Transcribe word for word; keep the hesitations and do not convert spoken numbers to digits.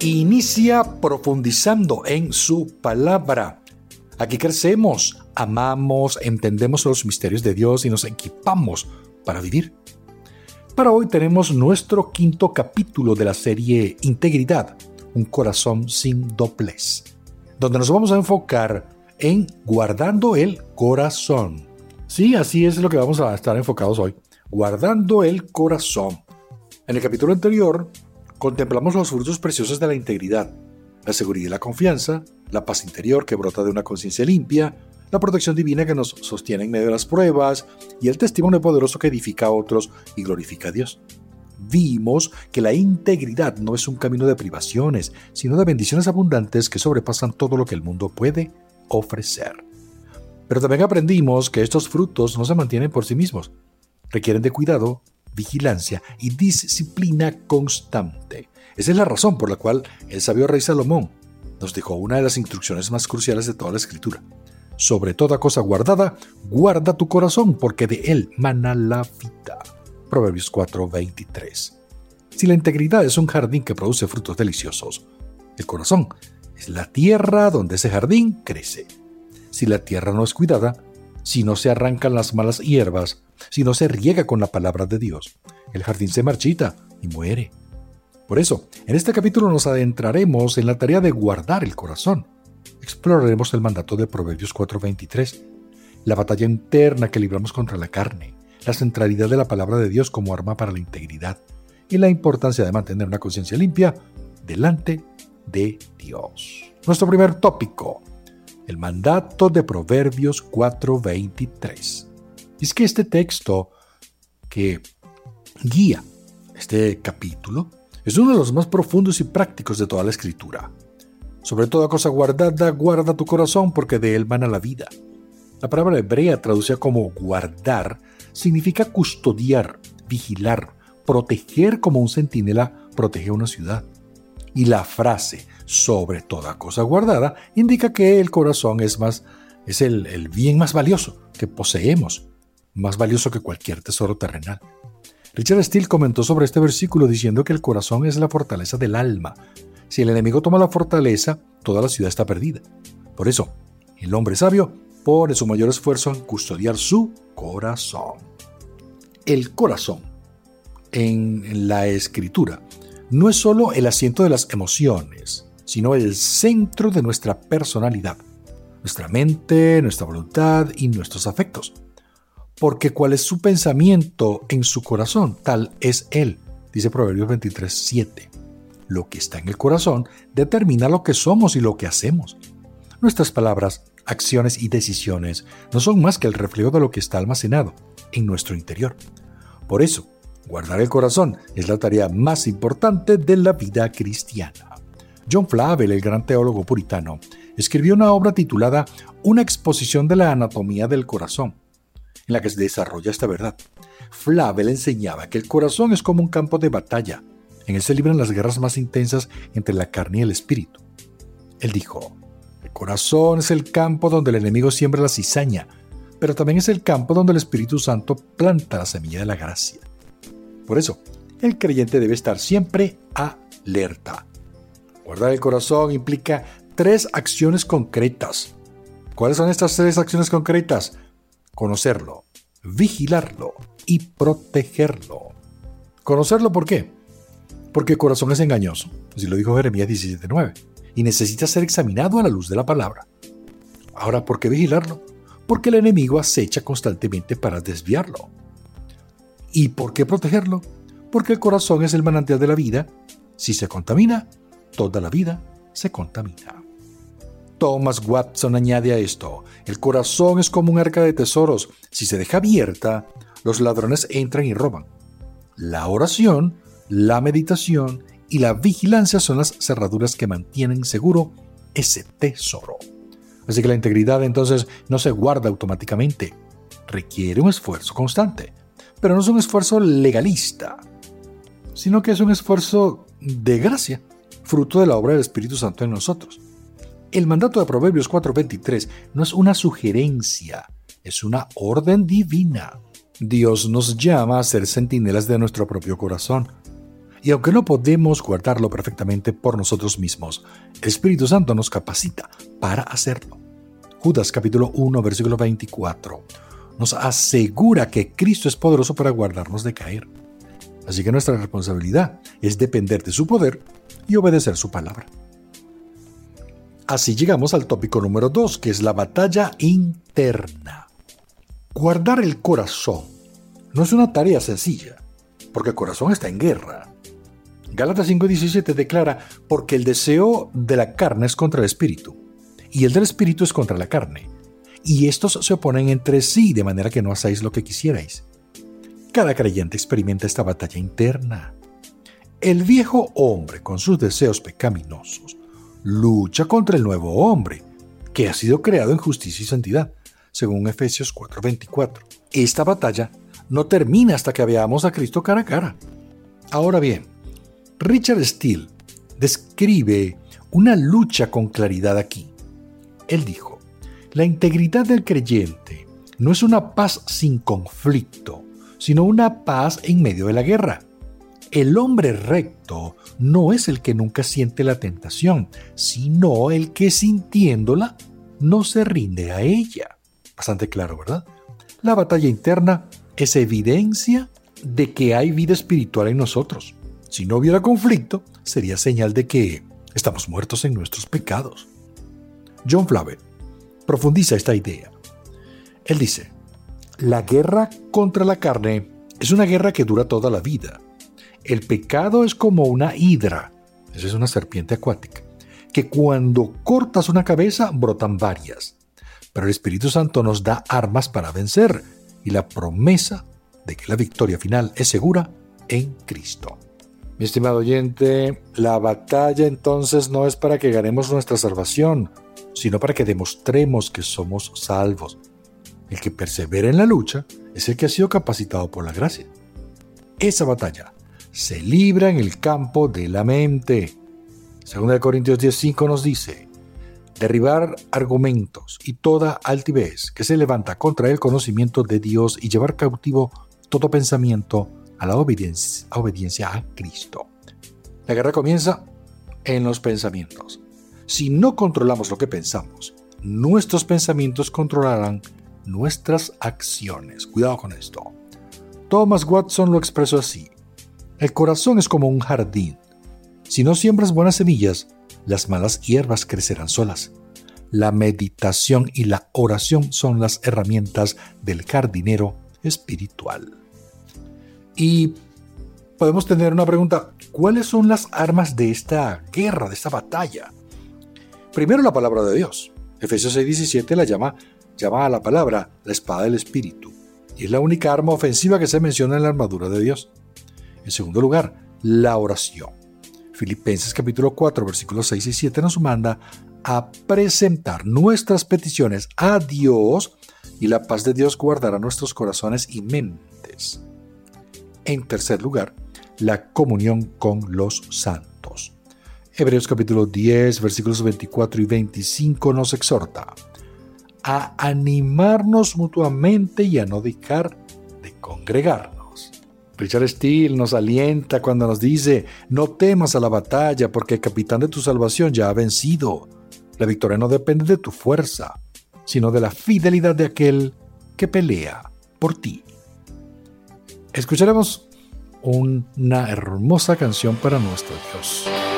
inicia profundizando en su palabra. Aquí crecemos, amamos, entendemos los misterios de Dios y nos equipamos para vivir. Para hoy tenemos nuestro quinto capítulo de la serie Integridad, un corazón sin doblez, donde nos vamos a enfocar en guardando el corazón. Sí, así es lo que vamos a estar enfocados hoy, guardando el corazón. En el capítulo anterior contemplamos los frutos preciosos de la integridad, la seguridad y la confianza, la paz interior que brota de una conciencia limpia, la protección divina que nos sostiene en medio de las pruebas y el testimonio poderoso que edifica a otros y glorifica a Dios. Vimos que la integridad no es un camino de privaciones, sino de bendiciones abundantes que sobrepasan todo lo que el mundo puede ofrecer. Pero también aprendimos que estos frutos no se mantienen por sí mismos. Requieren de cuidado, vigilancia y disciplina constante. Esa es la razón por la cual el sabio rey Salomón nos dejó una de las instrucciones más cruciales de toda la Escritura. Sobre toda cosa guardada, guarda tu corazón, porque de él mana la vida. Proverbios cuatro veintitrés. Si la integridad es un jardín que produce frutos deliciosos, el corazón es la tierra donde ese jardín crece. Si la tierra no es cuidada, si no se arrancan las malas hierbas, si no se riega con la palabra de Dios, el jardín se marchita y muere. Por eso, en este capítulo nos adentraremos en la tarea de guardar el corazón. Exploraremos el mandato de Proverbios cuatro veintitrés, la batalla interna que libramos contra la carne, la centralidad de la palabra de Dios como arma para la integridad y la importancia de mantener una conciencia limpia delante de Dios. Nuestro primer tópico, el mandato de Proverbios cuatro veintitrés. Es que este texto que guía este capítulo es uno de los más profundos y prácticos de toda la Escritura. Sobre toda cosa guardada, guarda tu corazón, porque de él mana la vida. La palabra hebrea traducida como guardar significa custodiar, vigilar, proteger como un centinela protege una ciudad. Y la frase sobre toda cosa guardada indica que el corazón es, más, es el, el bien más valioso que poseemos, más valioso que cualquier tesoro terrenal. Richard Steele comentó sobre este versículo diciendo que el corazón es la fortaleza del alma. Si el enemigo toma la fortaleza, toda la ciudad está perdida. Por eso, el hombre sabio pone su mayor esfuerzo en custodiar su corazón. El corazón, en la Escritura, no es solo el asiento de las emociones, sino el centro de nuestra personalidad, nuestra mente, nuestra voluntad y nuestros afectos. Porque cuál es su pensamiento en su corazón, tal es él, dice Proverbios veintitrés siete. Lo que está en el corazón determina lo que somos y lo que hacemos. Nuestras palabras, acciones y decisiones no son más que el reflejo de lo que está almacenado en nuestro interior. Por eso, guardar el corazón es la tarea más importante de la vida cristiana. John Flavel, el gran teólogo puritano, escribió una obra titulada Una exposición de la anatomía del corazón, en la que se desarrolla esta verdad. Flavel enseñaba que el corazón es como un campo de batalla. En él se libran las guerras más intensas entre la carne y el espíritu. Él dijo, el corazón es el campo donde el enemigo siembra la cizaña, pero también es el campo donde el Espíritu Santo planta la semilla de la gracia. Por eso, el creyente debe estar siempre alerta. Guardar el corazón implica tres acciones concretas. ¿Cuáles son estas tres acciones concretas? Conocerlo, vigilarlo y protegerlo. ¿Conocerlo por qué? Porque el corazón es engañoso, así lo dijo Jeremías diecisiete nueve, y necesita ser examinado a la luz de la palabra. Ahora, ¿por qué vigilarlo? Porque el enemigo acecha constantemente para desviarlo. ¿Y por qué protegerlo? Porque el corazón es el manantial de la vida. Si se contamina, toda la vida se contamina. Thomas Watson añade a esto, el corazón es como un arca de tesoros. Si se deja abierta, los ladrones entran y roban. La oración, la meditación y la vigilancia son las cerraduras que mantienen seguro ese tesoro. Así que la integridad entonces no se guarda automáticamente. Requiere un esfuerzo constante, pero no es un esfuerzo legalista, sino que es un esfuerzo de gracia, fruto de la obra del Espíritu Santo en nosotros. El mandato de Proverbios cuatro veintitrés no es una sugerencia, es una orden divina. Dios nos llama a ser centinelas de nuestro propio corazón. Y aunque no podemos guardarlo perfectamente por nosotros mismos, el Espíritu Santo nos capacita para hacerlo. Judas capítulo uno, versículo veinticuatro, nos asegura que Cristo es poderoso para guardarnos de caer. Así que nuestra responsabilidad es depender de su poder y obedecer su palabra. Así llegamos al tópico número dos, que es la batalla interna. Guardar el corazón no es una tarea sencilla, porque el corazón está en guerra. Gálatas cinco diecisiete declara, porque el deseo de la carne es contra el espíritu, y el del espíritu es contra la carne, y estos se oponen entre sí, de manera que no hacéis lo que quisierais. Cada creyente experimenta esta batalla interna. El viejo hombre, con sus deseos pecaminosos, lucha contra el nuevo hombre, que ha sido creado en justicia y santidad, según Efesios cuatro veinticuatro. Esta batalla no termina hasta que veamos a Cristo cara a cara. Ahora bien, Richard Steele describe una lucha con claridad aquí. Él dijo, la integridad del creyente no es una paz sin conflicto, sino una paz en medio de la guerra. El hombre recto no es el que nunca siente la tentación, sino el que sintiéndola no se rinde a ella. Bastante claro, ¿verdad? La batalla interna es evidencia de que hay vida espiritual en nosotros. Si no hubiera conflicto, sería señal de que estamos muertos en nuestros pecados. John Flavel profundiza esta idea. Él dice, la guerra contra la carne es una guerra que dura toda la vida. El pecado es como una hidra, esa es una serpiente acuática, que cuando cortas una cabeza brotan varias. Pero el Espíritu Santo nos da armas para vencer y la promesa de que la victoria final es segura en Cristo. Mi estimado oyente, la batalla entonces no es para que ganemos nuestra salvación, sino para que demostremos que somos salvos. El que persevera en la lucha es el que ha sido capacitado por la gracia. Esa batalla se libra en el campo de la mente. Segunda de Corintios diez cinco nos dice, derribar argumentos y toda altivez que se levanta contra el conocimiento de Dios y llevar cautivo todo pensamiento a la obediencia, a obediencia a Cristo. La guerra comienza en los pensamientos. Si no controlamos lo que pensamos, nuestros pensamientos controlarán nuestras acciones. Cuidado con esto. Thomas Watson lo expresó así. El corazón es como un jardín. Si no siembras buenas semillas, las malas hierbas crecerán solas. La meditación y la oración son las herramientas del jardinero espiritual. Y podemos tener una pregunta, ¿cuáles son las armas de esta guerra, de esta batalla? Primero, la palabra de Dios. Efesios seis diecisiete la llama, llama a la palabra la espada del Espíritu. Y es la única arma ofensiva que se menciona en la armadura de Dios. En segundo lugar, la oración. Filipenses capítulo cuatro, versículos seis y siete nos manda a presentar nuestras peticiones a Dios y la paz de Dios guardará nuestros corazones y mentes. En tercer lugar, la comunión con los santos. Hebreos capítulo diez, versículos veinticuatro y veinticinco nos exhorta a animarnos mutuamente y a no dejar de congregarnos. Richard Steele nos alienta cuando nos dice, no temas a la batalla porque el capitán de tu salvación ya ha vencido. La victoria no depende de tu fuerza, sino de la fidelidad de aquel que pelea por ti. Escucharemos una hermosa canción para nuestro Dios.